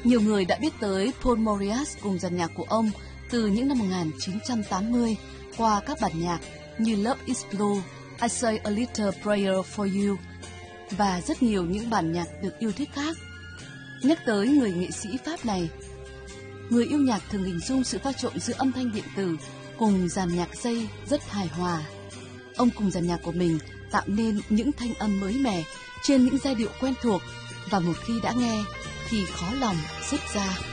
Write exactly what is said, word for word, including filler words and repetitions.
Nhiều người đã biết tới Paul Mauriat cùng dàn nhạc của ông từ những năm một nghìn chín trăm tám mươi qua các bản nhạc như Love is Blue, I Say a Little Prayer for You và rất nhiều những bản nhạc được yêu thích khác. Nhắc tới người nghệ sĩ Pháp này, người yêu nhạc thường hình dung sự pha trộn giữa âm thanh điện tử cùng dàn nhạc dây rất hài hòa. Ông cùng dàn nhạc của mình tạo nên những thanh âm mới mẻ trên những giai điệu quen thuộc, và một khi đã nghe thì khó lòng dứt ra.